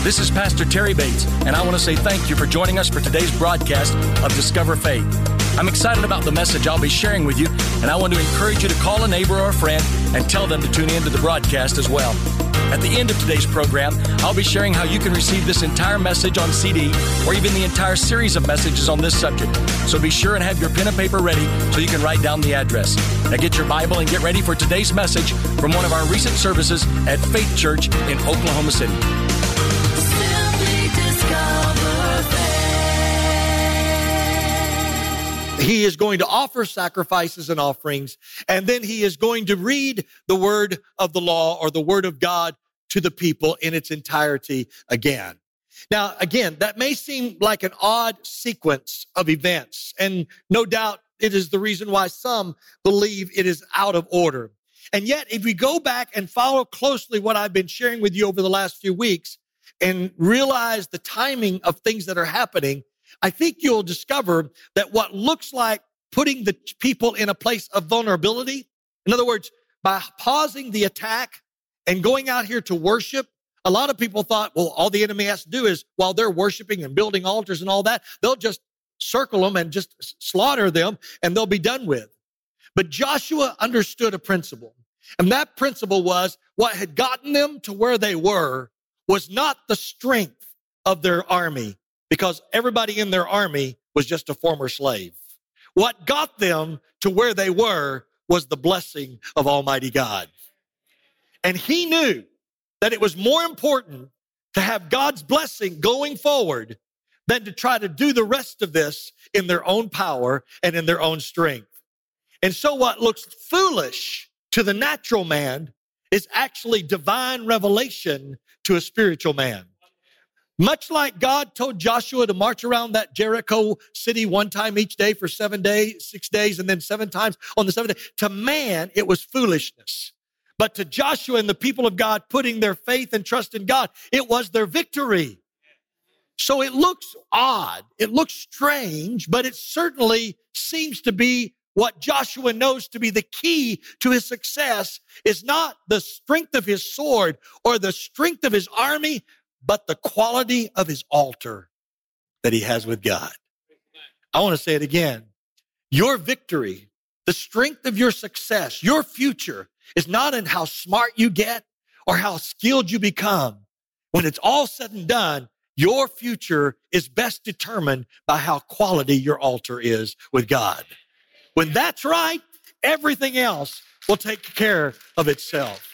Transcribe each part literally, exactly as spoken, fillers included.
This is Pastor Terry Bates, and I want to say thank you for joining us for today's broadcast of Discover Faith. I'm excited about the message I'll be sharing with you, and I want to encourage you to call a neighbor or a friend and tell them to tune in to the broadcast as well. At the end of today's program, I'll be sharing how you can receive this entire message on C D or even the entire series of messages on this subject. So be sure and have your pen and paper ready so you can write down the address. Now get your Bible and get ready for today's message from one of our recent services at Faith Church in Oklahoma City. He is going to offer sacrifices and offerings, and then he is going to read the word of the law or the word of God to the people in its entirety again. Now, again, that may seem like an odd sequence of events, and no doubt it is the reason why some believe it is out of order. And yet, if we go back and follow closely what I've been sharing with you over the last few weeks and realize the timing of things that are happening, I think you'll discover that what looks like putting the people in a place of vulnerability, in other words, by pausing the attack and going out here to worship, a lot of people thought, well, all the enemy has to do is while they're worshiping and building altars and all that, they'll just circle them and just slaughter them and they'll be done with. But Joshua understood a principle, and that principle was what had gotten them to where they were was not the strength of their army, because everybody in their army was just a former slave. What got them to where they were was the blessing of Almighty God. And he knew that it was more important to have God's blessing going forward than to try to do the rest of this in their own power and in their own strength. And so what looks foolish to the natural man is actually divine revelation to a spiritual man. Much like God told Joshua to march around that Jericho city one time each day for seven days, six days, and then seven times on the seventh day. To man, it was foolishness. But to Joshua and the people of God putting their faith and trust in God, it was their victory. So it looks odd. It looks strange, but it certainly seems to be what Joshua knows to be the key to his success is not the strength of his sword or the strength of his army, but the quality of his altar that he has with God. I want to say it again. Your victory, the strength of your success, your future is not in how smart you get or how skilled you become. When it's all said and done, your future is best determined by how quality your altar is with God. When that's right, everything else will take care of itself.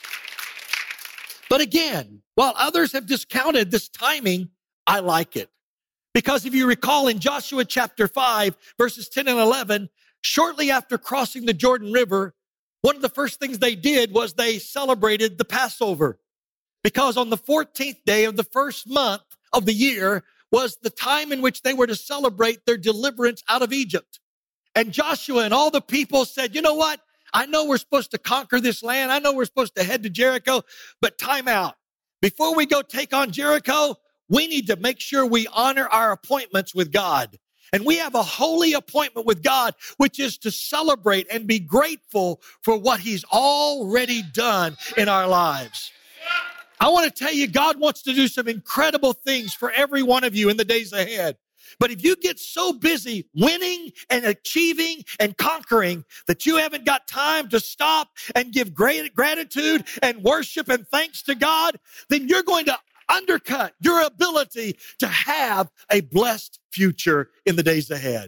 But again, while others have discounted this timing, I like it. Because if you recall in Joshua chapter five, verses ten and eleven, shortly after crossing the Jordan River, one of the first things they did was they celebrated the Passover. Because on the fourteenth day of the first month of the year was the time in which they were to celebrate their deliverance out of Egypt. And Joshua and all the people said, you know what? I know we're supposed to conquer this land. I know we're supposed to head to Jericho, but time out. Before we go take on Jericho, we need to make sure we honor our appointments with God. And we have a holy appointment with God, which is to celebrate and be grateful for what he's already done in our lives. I want to tell you, God wants to do some incredible things for every one of you in the days ahead. But if you get so busy winning and achieving and conquering that you haven't got time to stop and give great gratitude and worship and thanks to God, then you're going to undercut your ability to have a blessed future in the days ahead.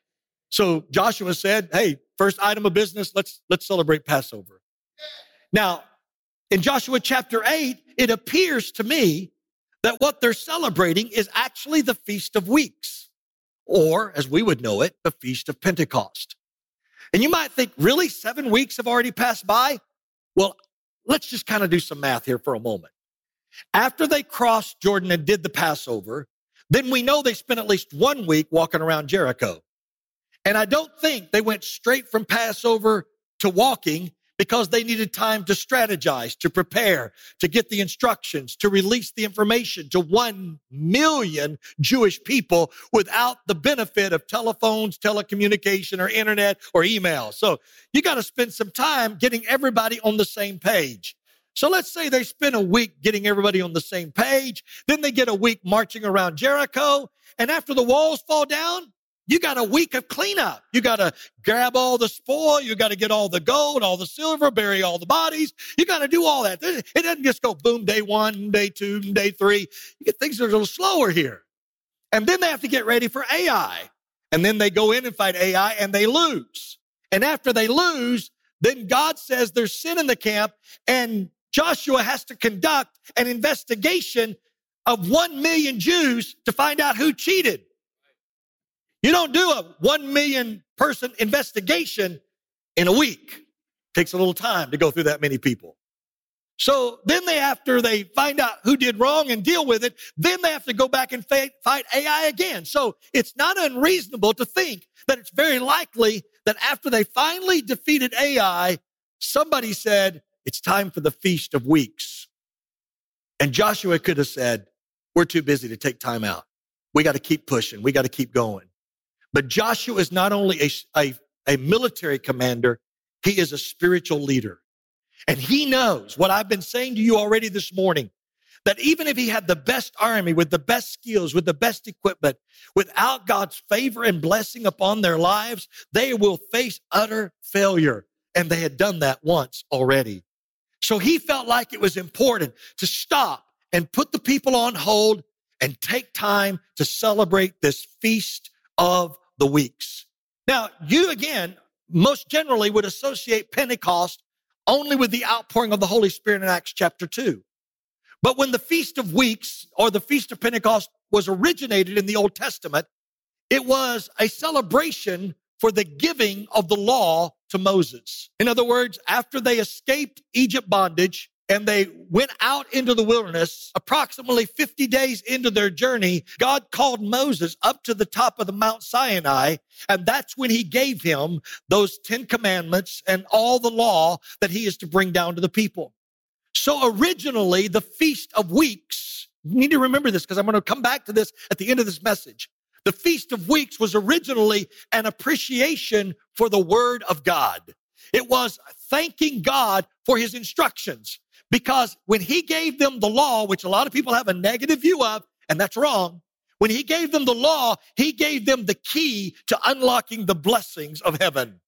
So Joshua said, hey, first item of business, let's, let's celebrate Passover. Now, in Joshua chapter eight, it appears to me that what they're celebrating is actually the Feast of Weeks, or as we would know it, the Feast of Pentecost. And you might think, really, seven weeks have already passed by? Well, let's just kind of do some math here for a moment. After they crossed Jordan and did the Passover, then we know they spent at least one week walking around Jericho. And I don't think they went straight from Passover to walking because they needed time to strategize, to prepare, to get the instructions, to release the information to one million Jewish people without the benefit of telephones, telecommunication, or internet, or email. So you got to spend some time getting everybody on the same page. So let's say they spend a week getting everybody on the same page. Then they get a week marching around Jericho. And after the walls fall down, you got a week of cleanup. You got to grab all the spoil. You got to get all the gold, all the silver, bury all the bodies. You got to do all that. It doesn't just go boom, day one, day two, day three. You get things that are a little slower here. And then they have to get ready for Ai. And then they go in and fight Ai and they lose. And after they lose, then God says there's sin in the camp and Joshua has to conduct an investigation of one million Jews to find out who cheated. You don't do a one million person investigation in a week. It takes a little time to go through that many people. So then they, after they find out who did wrong and deal with it, then they have to go back and fight, fight Ai again. So it's not unreasonable to think that it's very likely that after they finally defeated Ai, somebody said, it's time for the Feast of Weeks. And Joshua could have said, we're too busy to take time out. We got to keep pushing. We got to keep going. But Joshua is not only a, a, a military commander, he is a spiritual leader. And he knows what I've been saying to you already this morning, that even if he had the best army with the best skills, with the best equipment, without God's favor and blessing upon their lives, they will face utter failure. And they had done that once already. So he felt like it was important to stop and put the people on hold and take time to celebrate this Feast of the Weeks. Now, you again, most generally would associate Pentecost only with the outpouring of the Holy Spirit in Acts chapter two. But when the Feast of Weeks or the Feast of Pentecost was originated in the Old Testament, it was a celebration for the giving of the law to Moses. In other words, after they escaped Egypt bondage and they went out into the wilderness, approximately fifty days into their journey, God called Moses up to the top of the Mount Sinai, and that's when he gave him those Ten Commandments and all the law that he is to bring down to the people. So originally, the Feast of Weeks, you need to remember this because I'm going to come back to this at the end of this message. The Feast of Weeks was originally an appreciation for the Word of God. It was thanking God for his instructions. Because when he gave them the law, which a lot of people have a negative view of, and that's wrong, when he gave them the law, he gave them the key to unlocking the blessings of heaven.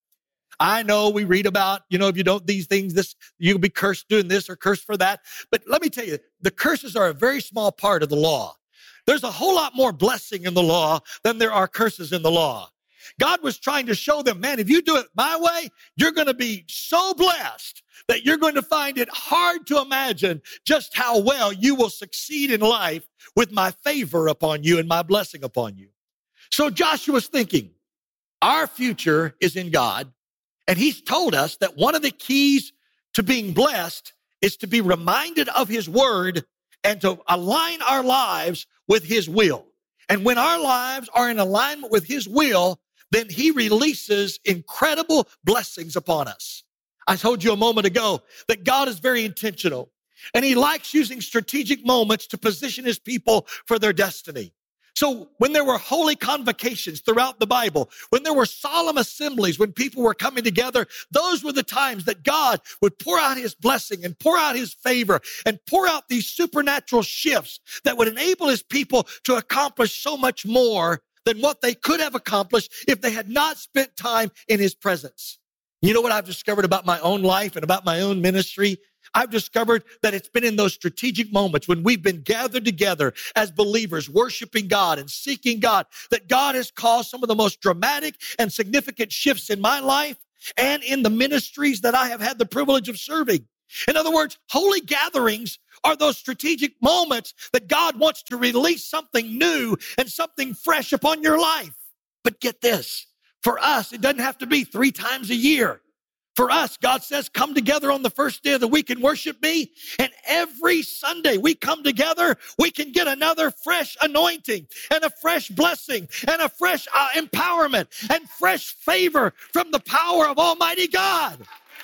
I know we read about, you know, if you don't these things, this you'll be cursed doing this or cursed for that. But let me tell you, the curses are a very small part of the law. There's a whole lot more blessing in the law than there are curses in the law. God was trying to show them, man, if you do it my way, you're going to be so blessed that you're going to find it hard to imagine just how well you will succeed in life with my favor upon you and my blessing upon you. So Joshua's thinking, our future is in God, and he's told us that one of the keys to being blessed is to be reminded of his word and to align our lives with his will. And when our lives are in alignment with his will, then he releases incredible blessings upon us. I told you a moment ago that God is very intentional, and he likes using strategic moments to position his people for their destiny. So when there were holy convocations throughout the Bible, when there were solemn assemblies, when people were coming together, those were the times that God would pour out his blessing and pour out his favor and pour out these supernatural shifts that would enable his people to accomplish so much more than what they could have accomplished if they had not spent time in his presence. You know what I've discovered about my own life and about my own ministry? I've discovered that it's been in those strategic moments when we've been gathered together as believers, worshiping God and seeking God, that God has caused some of the most dramatic and significant shifts in my life and in the ministries that I have had the privilege of serving. In other words, holy gatherings are those strategic moments that God wants to release something new and something fresh upon your life. But get this, for us, it doesn't have to be three times a year. For us, God says, come together on the first day of the week and worship me. And every Sunday we come together, we can get another fresh anointing and a fresh blessing and a fresh uh, empowerment and fresh favor from the power of Almighty God.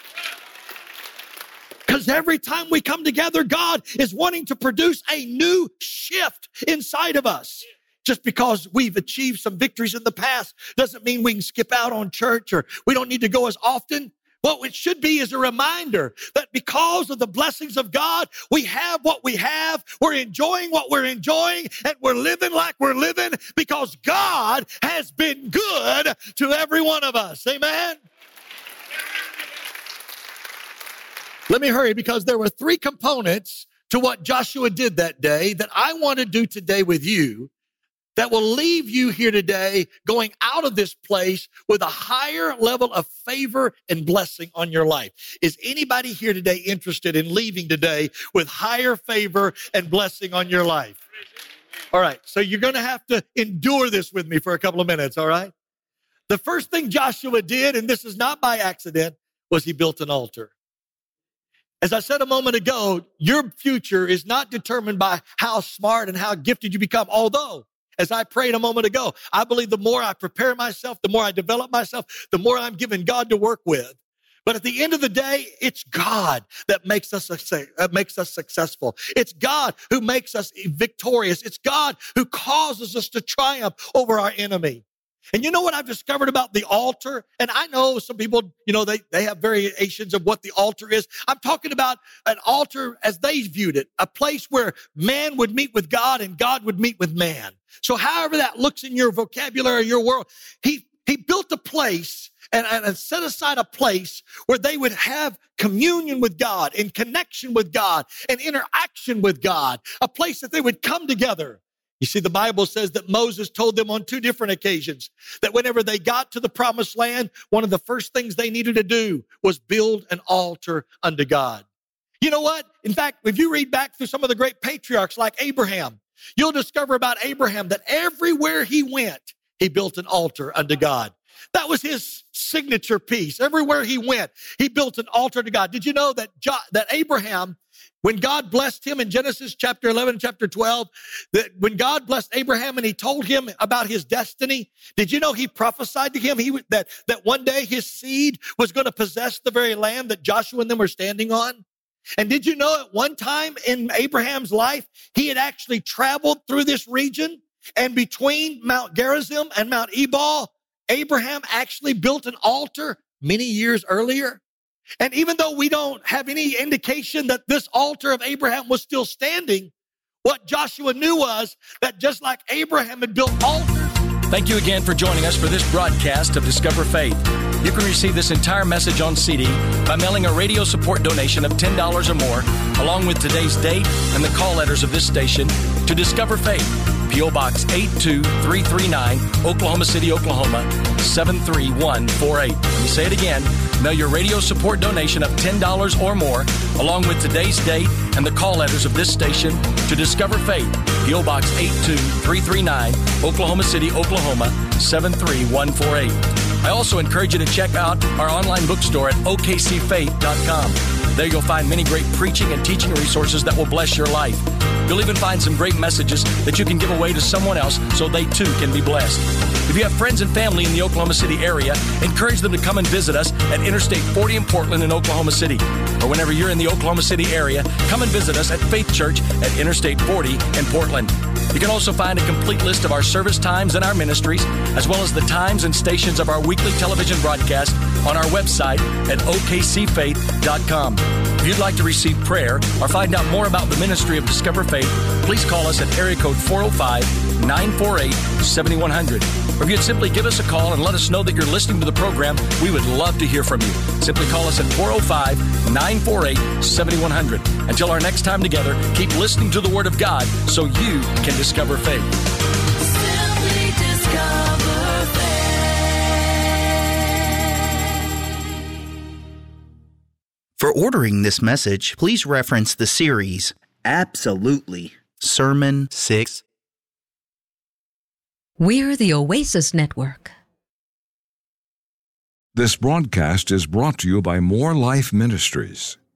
Because every time we come together, God is wanting to produce a new shift inside of us. Just because we've achieved some victories in the past doesn't mean we can skip out on church or we don't need to go as often. What it should be is a reminder that because of the blessings of God, we have what we have, we're enjoying what we're enjoying, and we're living like we're living because God has been good to every one of us. Amen? Let me hurry because there were three components to what Joshua did that day that I want to do today with you that will leave you here today going out of this place with a higher level of favor and blessing on your life. Is anybody here today interested in leaving today with higher favor and blessing on your life? All right, so you're going to have to endure this with me for a couple of minutes, all right? The first thing Joshua did, and this is not by accident, was he built an altar. As I said a moment ago, your future is not determined by how smart and how gifted you become, although as I prayed a moment ago, I believe the more I prepare myself, the more I develop myself, the more I'm given God to work with. But at the end of the day, it's God that makes us uh, makes us successful. It's God who makes us victorious. It's God who causes us to triumph over our enemy. And you know what I've discovered about the altar? And I know some people, you know, they, they have variations of what the altar is. I'm talking about an altar as they viewed it, a place where man would meet with God and God would meet with man. So however that looks in your vocabulary, your world, he, he built a place and, and set aside a place where they would have communion with God and connection with God and interaction with God, a place that they would come together. You see, the Bible says that Moses told them on two different occasions that whenever they got to the promised land, one of the first things they needed to do was build an altar unto God. You know what? In fact, if you read back through some of the great patriarchs like Abraham, you'll discover about Abraham that everywhere he went, he built an altar unto God. That was his signature piece. Everywhere he went, he built an altar to God. Did you know that jo- that Abraham, when God blessed him in Genesis chapter eleven, chapter twelve, that when God blessed Abraham and he told him about his destiny, did you know he prophesied to him he, that, that one day his seed was going to possess the very land that Joshua and them were standing on? And did you know at one time in Abraham's life, he had actually traveled through this region, and between Mount Gerizim and Mount Ebal, Abraham actually built an altar many years earlier. And even though we don't have any indication that this altar of Abraham was still standing, what Joshua knew was that just like Abraham had built altars. Thank you again for joining us for this broadcast of Discover Faith. You can receive this entire message on C D by mailing a radio support donation of ten dollars or more, along with today's date and the call letters of this station, to Discover Faith, P O Box eight two three three nine, Oklahoma City, Oklahoma, seven three one four eight. Let me say it again. Mail your radio support donation of ten dollars or more, along with today's date and the call letters of this station, to Discover Faith, P O Box eight two three three nine, Oklahoma City, Oklahoma, seven three one four eight. I also encourage you to check out our online bookstore at O K C faith dot com. There you'll find many great preaching and teaching resources that will bless your life. You'll even find some great messages that you can give away to someone else so they too can be blessed. If you have friends and family in the Oklahoma City area, encourage them to come and visit us at Interstate forty in Portland in Oklahoma City. Or whenever you're in the Oklahoma City area, come and visit us at Faith Church at Interstate forty in Portland. You can also find a complete list of our service times and our ministries, as well as the times and stations of our weekly television broadcast on our website at O K C faith dot com. If you'd like to receive prayer or find out more about the ministry of Discover Faith, please call us at area code four oh five, nine four eight, seven one zero zero. Or if you'd simply give us a call and let us know that you're listening to the program, we would love to hear from you. Simply call us at four oh five, nine four eight, seven one zero zero. Until our next time together, keep listening to the Word of God so you can discover faith. Simply discover faith. For ordering this message, please reference the series Absolutely Sermon six. We're the Oasis Network. This broadcast is brought to you by More Life Ministries.